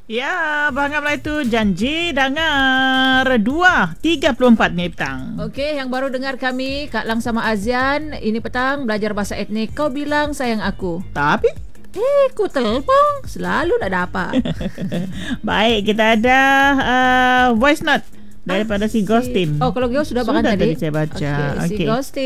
Ya, Bahangga Melayu janji dengar 2.34 ni petang. Okey, yang baru dengar kami Kak Lang sama Azian ini petang belajar bahasa etnik. Kau bilang sayang aku. Tapi Ku telepon selalu nak dapat. baik, kita ada voice note daripada si Ghostin. Oh, kalau Gio sudah bahkan Sudah tadi. tadi saya baca. Si Okey. Ghostin